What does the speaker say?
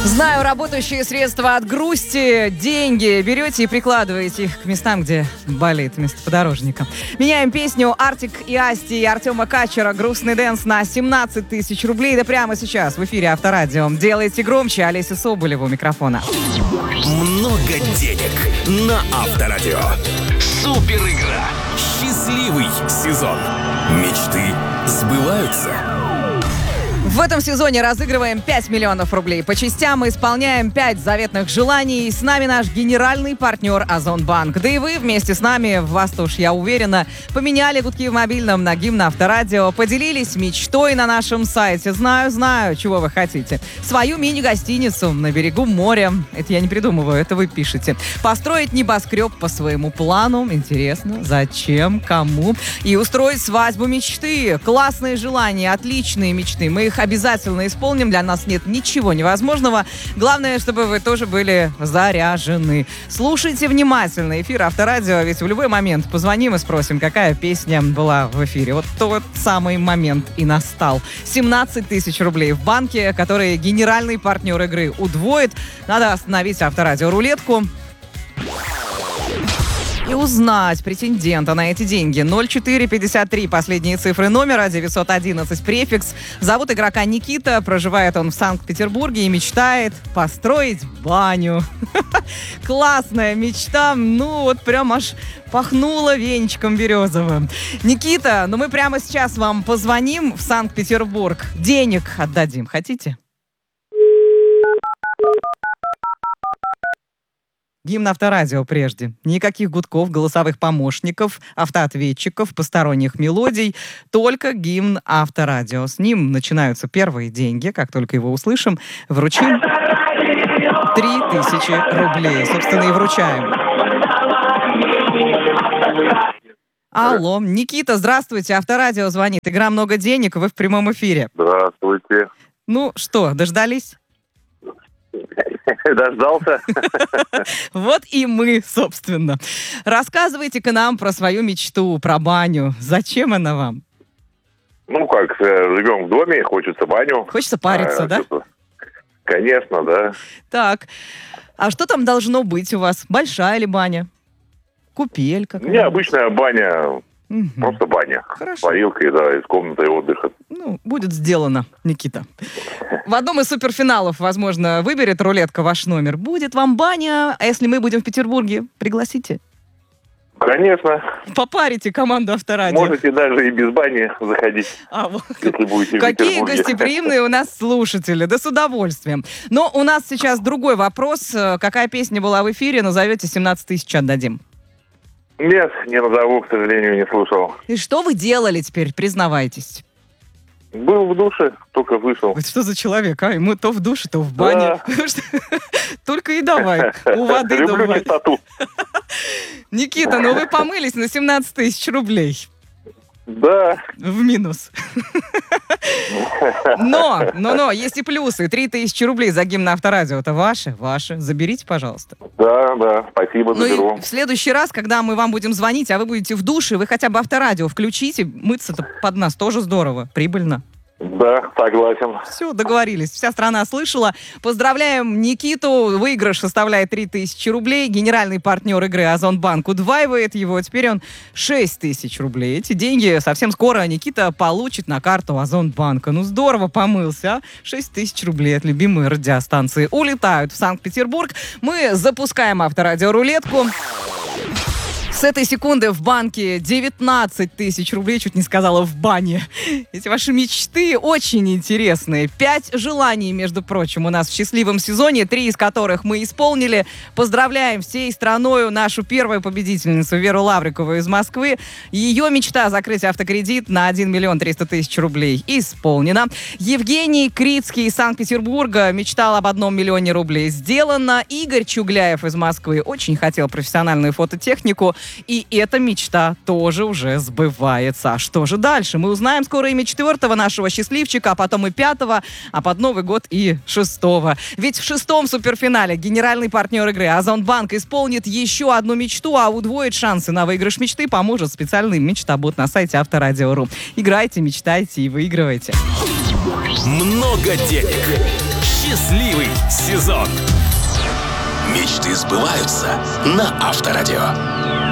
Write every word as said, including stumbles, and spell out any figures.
Знаю, работающие средства от грусти, деньги берете и прикладываете их к местам, где болит вместо подорожника. Меняем песню Артик и Асти и Артема Качера «Грустный дэнс» на семнадцать тысяч рублей. Да прямо сейчас в эфире Авторадио. Делайте громче. Олеся Соболева у микрофона. Много денег на Авторадио. Супер игра. Счастливый сезон. Мечты сбываются. В этом сезоне разыгрываем пять миллионов рублей. По частям мы исполняем пять заветных желаний. И с нами наш генеральный партнер Озонбанк. Да и вы вместе с нами, в вас-то уж я уверена, поменяли гудки в мобильном на гимн Авторадио, поделились мечтой на нашем сайте. Знаю, знаю, чего вы хотите. Свою мини-гостиницу на берегу моря. Это я не придумываю, это вы пишете. Построить небоскреб по своему плану. Интересно, зачем, кому? И устроить свадьбу мечты. Классные желания, отличные мечты. Мы их обязательно исполним. Для нас нет ничего невозможного. Главное, чтобы вы тоже были заряжены. Слушайте внимательно эфир Авторадио, ведь в любой момент позвоним и спросим, какая песня была в эфире. Вот тот самый момент и настал. семнадцать тысяч рублей в банке, которые генеральный партнер игры удвоит. Надо остановить Авторадио рулетку и узнать претендента на эти деньги. ноль четыре пятьдесят три, последние цифры номера, девятьсот одиннадцать префикс. Зовут игрока Никита, проживает он в Санкт-Петербурге и мечтает построить баню. Классная мечта, ну вот прям аж пахнуло венчиком березовым. Никита, ну мы прямо сейчас вам позвоним в Санкт-Петербург. Денег отдадим, хотите? Гимн Авторадио прежде. Никаких гудков, голосовых помощников, автоответчиков, посторонних мелодий. Только гимн Авторадио. С ним начинаются первые деньги. Как только его услышим, вручим три тысячи рублей. Собственно, и вручаем. Алло, Никита, здравствуйте. Авторадио звонит. Игра «Много денег». Вы в прямом эфире. Здравствуйте. Ну что, дождались? Дождался. Вот и мы, собственно. Рассказывайте-ка нам про свою мечту, про баню. Зачем она вам? Ну как, живем в доме, хочется баню. Хочется париться, а, да? Конечно, да. Так, а что там должно быть у вас? Большая ли баня? Купель какая-то? Необычная баня. Угу. Просто баня. Хорошо. С парилкой, да, из комнаты отдыха. Ну, будет сделано, Никита. В одном из суперфиналов, возможно, выберет рулетка ваш номер. Будет вам баня, а если мы будем в Петербурге, пригласите? Конечно. Попарите команду Авторадио. Можете даже и без бани заходить, а, вот. если будете в Какие Петербурге. гостеприимные у нас слушатели, да с удовольствием. Но у нас сейчас другой вопрос. Какая песня была в эфире, назовете, семнадцать тысяч отдадим. Нет, не назову, к сожалению, не слушал. И что вы делали теперь, признавайтесь? Был в душе, только вышел. Вот что за человек, а? Ему то в душе, то в бане. Да. Только и давай. У воды люблю чистоту. Никита, ну вы помылись на семнадцать тысяч рублей. Да. В минус. Но, но, но, есть и плюсы. три тысячи рублей за гимн Авторадио. Это ваши, ваши. Заберите, пожалуйста. Да, да, спасибо, заберу. Ну и в следующий раз, когда мы вам будем звонить, а вы будете в душе, вы хотя бы Авторадио включите. Мыться-то под нас тоже здорово, прибыльно. Да, согласен. Все, договорились. Вся страна слышала. Поздравляем Никиту. Выигрыш составляет три тысячи рублей. Генеральный партнер игры Озонбанк удваивает его. Теперь он шесть тысяч рублей. Эти деньги совсем скоро Никита получит на карту Озонбанка. Ну, здорово помылся, а? шесть тысяч рублей от любимой радиостанции улетают в Санкт-Петербург. Мы запускаем Авторадио рулетку. С этой секунды в банке девятнадцать тысяч рублей, чуть не сказала в бане. Эти ваши мечты очень интересные. Пять желаний, между прочим, у нас в счастливом сезоне, три из которых мы исполнили. Поздравляем всей страною нашу первую победительницу Веру Лаврикову из Москвы. Ее мечта закрыть автокредит на один миллион триста тысяч рублей исполнена. Евгений Крицкий из Санкт-Петербурга мечтал об одном миллионе рублей. Сделано. Игорь Чугляев из Москвы очень хотел профессиональную фототехнику. И эта мечта тоже уже сбывается. А что же дальше? Мы узнаем скоро имя четвертого нашего счастливчика, а потом и пятого, а под Новый год и шестого. Ведь в шестом суперфинале генеральный партнер игры Озонбанк исполнит еще одну мечту, а удвоит шансы на выигрыш мечты поможет специальный мечтобот на сайте Авторадио точка ру. Играйте, мечтайте и выигрывайте. Много денег. Счастливый сезон. Мечты сбываются на Авторадио.